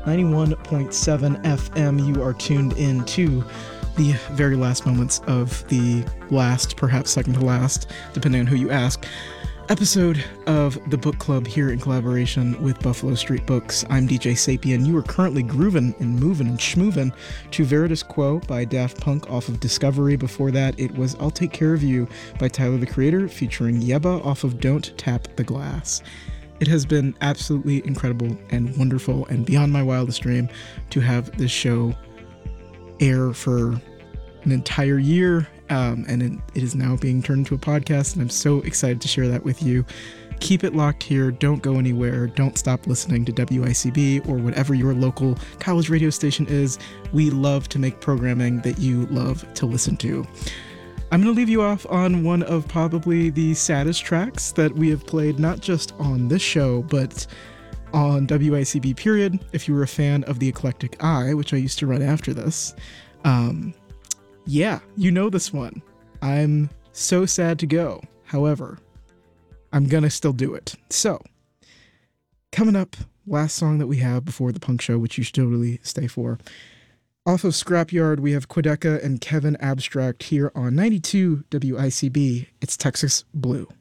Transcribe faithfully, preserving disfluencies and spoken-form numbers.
ninety-one point seven F M. You are tuned in to the very last moments of the last, perhaps second to last, depending on who you ask, episode of the book club here in collaboration with Buffalo Street Books. I'm D J Sapien. You are currently grooving and moving and schmooving to Veritas Quo by Daft Punk off of Discovery. Before that, it was I'll Take Care of You by Tyler, the Creator, featuring Yebba off of Don't Tap the Glass. It has been absolutely incredible and wonderful and beyond my wildest dream to have this show air for an entire year. Um, and it, it is now being turned into a podcast, and I'm so excited to share that with you. Keep it locked here. Don't go anywhere. Don't stop listening to W I C B or whatever your local college radio station is. We love to make programming that you love to listen to. I'm going to leave you off on one of probably the saddest tracks that we have played, not just on this show, but on W I C B period. If you were a fan of The Eclectic Eye, which I used to run after this, um, yeah, you know this one. I'm so sad to go. However, I'm gonna still do it. So, coming up, last song that we have before the punk show, which you should totally stay for. Off of Scrapyard, we have Quedeca and Kevin Abstract here on ninety-two W I C B. It's Texas Blue.